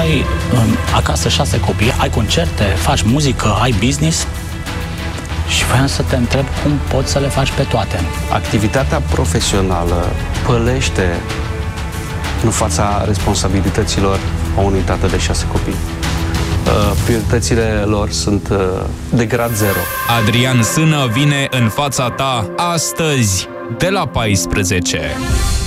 ai acasă 6 copii, ai concerte, faci muzică, ai business și voiam să te întreb cum poți să le faci pe toate. Activitatea profesională pălește în fața responsabilităților a unui tată de 6 copii. Prioritățile lor sunt de grad 0. Adrian Sână vine în fața ta astăzi de la 14.